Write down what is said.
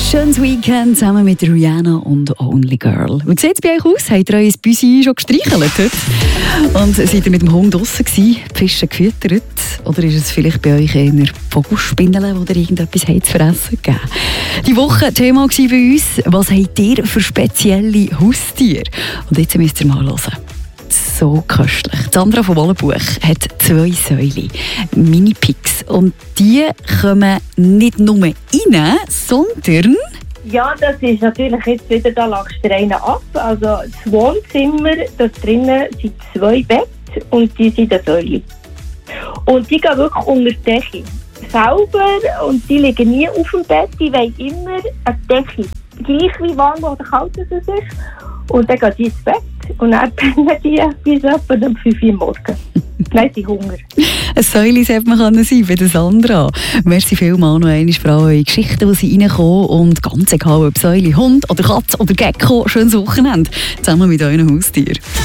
Schönes Weekend zusammen mit Rihanna und Only Girl. Wie sieht es bei euch aus? Habt ihr euer Büsi schon gestreichelt heute? Und seid ihr mit dem Hund draussen gewesen, die Fische gefüttert? Oder ist es vielleicht bei euch eher Vogelspindeln, wo ihr irgendetwas zu fressen gegeben? Die Woche Thema war bei uns, was habt ihr für spezielle Haustiere? Und jetzt müsst ihr mal hören. So köstlich. Sandra von Wollenbuch hat 2 Säule, Mini-Pigs. Und die kommen nicht nur rein, sondern... Ja, das ist natürlich jetzt wieder, da lagst du einen ab. Also das Wohnzimmer, da drinnen sind 2 Betten und die sind eine Säule. Und die gehen wirklich unter die Decke. Selber, und die liegen nie auf dem Bett, die wollen immer eine Decke. Gleich wie warm oder kalt es ist. Und dann gehen die ins Bett und dann pennen die bis etwa um 5 Uhr morgens. Nein, sie Hunger. Ein Säule sollte man sein bei der Sandra. Merci vielmals noch einmal für eure Geschichten, die sie reinkommen. Und ganz egal, ob Säule, Hund oder Katze oder Gecko, schönes Wochenende zusammen mit euren Haustieren.